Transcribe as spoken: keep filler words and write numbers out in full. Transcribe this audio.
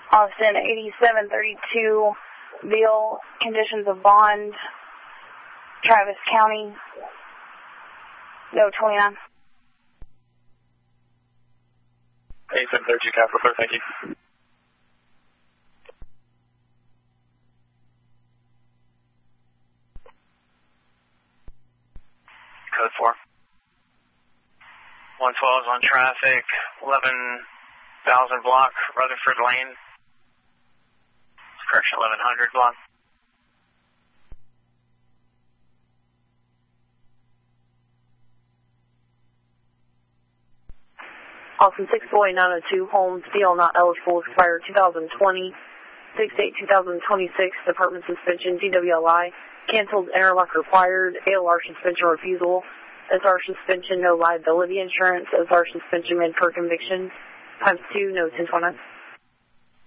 Austin eighty-seven thirty-two, Beale, conditions of bond, Travis County, no twenty-nine. eighty-seven thirty-two, Capital Clear, thank you. Code four. one twelve is on traffic, eleven thousand block, Rutherford Lane. Correction, eleven hundred block. Austin six four eight nine oh two, Holmes, Beale not eligible, expired two thousand twenty, six eight two thousand twenty-six, Department suspension, D W L I, canceled, interlock required, A L R suspension refusal, S R suspension, no liability insurance, S R suspension made per conviction, times two, no ten twenty.